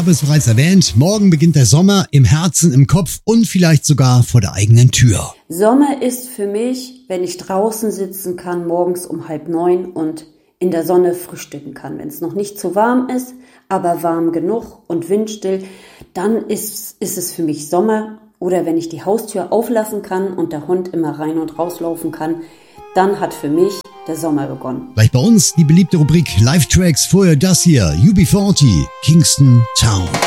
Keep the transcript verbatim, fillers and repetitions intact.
habe es bereits erwähnt, morgen beginnt der Sommer im Herzen, im Kopf und vielleicht sogar vor der eigenen Tür. Sommer ist für mich, wenn ich draußen sitzen kann, morgens um halb neun und in der Sonne frühstücken kann. Wenn es noch nicht zu warm ist, aber warm genug und windstill, dann ist, ist es für mich Sommer. Oder wenn ich die Haustür auflassen kann und der Hund immer rein und rauslaufen kann, dann hat für mich der Sommer begonnen. Gleich bei uns die beliebte Rubrik Live-Tracks, vorher das hier, U B vierzig, Kingston Town.